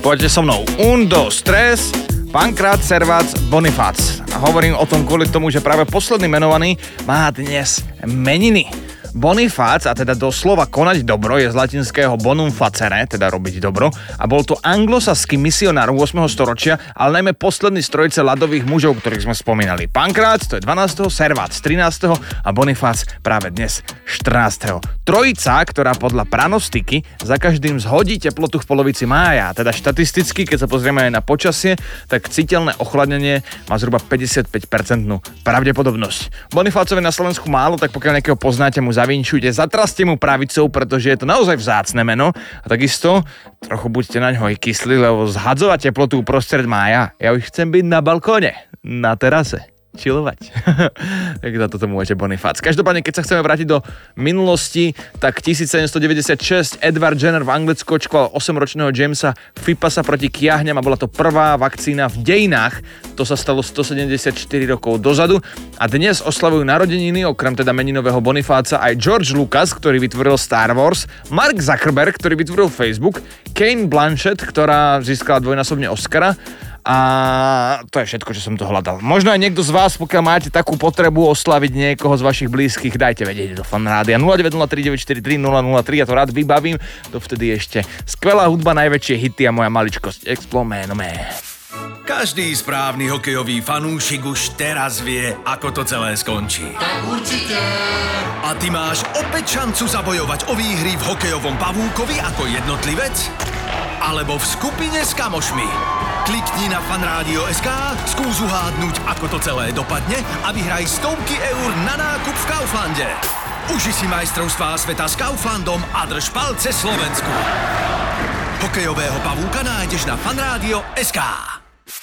Poďte so mnou. 1, 2, 3, Pankrát, Servác, Bonifác. A hovorím o tom kvôli tomu, že práve posledný menovaný má dnes meniny. Bonifác, a teda doslova konať dobro, je z latinského bonum facere, teda robiť dobro, a bol to anglosaský misionár 8. storočia, ale najmä posledný z trojice ľadových mužov, ktorých sme spomínali. Pankrát, to je 12., Servác 13. a Bonifác práve dnes 14. Trojica, ktorá podľa pranostiky za každým zhodí teplotu v polovici mája, teda štatisticky, keď sa pozrieme aj na počasie, tak citeľné ochladnenie má zhruba 55% pravdepodobnosť. Bonifácovi na Slovensku málo, tak pokiaľ nejakého poznáte, mu zavinčujte, zatraste mu pravicou, pretože je to naozaj vzácne meno. A takisto trochu buďte na ňo aj kyslí, lebo zhadzovať teplotu uprostred mája. Ja už chcem byť na balkóne, na terase, chillovať. Tak za toto môžete Bonifác. Každopádne, keď sa chceme vrátiť do minulosti, tak 1796 Edward Jenner v Anglicku očkoval 8-ročného Jamesa Phippasa proti kiahňam a bola to prvá vakcína v dejinách. To sa stalo 174 rokov dozadu a dnes oslavujú narodeniny, okrem teda meninového Bonifáca, aj George Lucas, ktorý vytvoril Star Wars, Mark Zuckerberg, ktorý vytvoril Facebook, Kane Blanchett, ktorá získala dvojnásobne Oscara. A to je všetko, čo som to hľadal. Možno aj niekto z vás, pokiaľ máte takú potrebu oslaviť niekoho z vašich blízkych, dajte vedieť do Fanrádia 0903 943 003, ja to rád vybavím. Dovtedy ešte skvelá hudba, najväčšie hity a moja maličkosť Explomé. Každý správny hokejový fanúšik už teraz vie, ako to celé skončí. Tak určite. A ty máš opäť šancu zabojovať o výhry v hokejovom pavúkovi ako jednotlivec alebo v skupine s kamošmi. Klikni na fanradio.sk, skús uhádnuť, ako to celé dopadne a vyhraj stovky eur na nákup v Kauflande. Uži si majstrovstvá sveta s Kauflandom a drž palce Slovensku. Hokejového pavúka nájdeš na fanradio.sk.